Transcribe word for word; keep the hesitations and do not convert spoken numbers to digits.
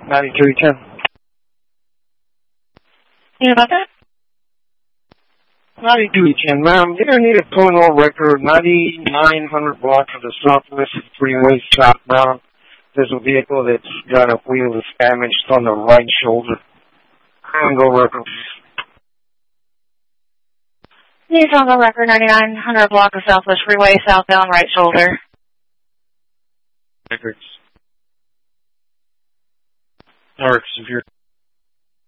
ninety-three ten. Yeah, about that? ninety-three ten, ma'am. Dear need a Illinois record, ninety-nine hundred block of the Southwest Freeway southbound. There's a vehicle that's got a wheel that's damaged on the right shoulder. Congo record. Need Congo record, ninety-nine hundred block of Southwest Freeway southbound, right shoulder. Records. Or severe.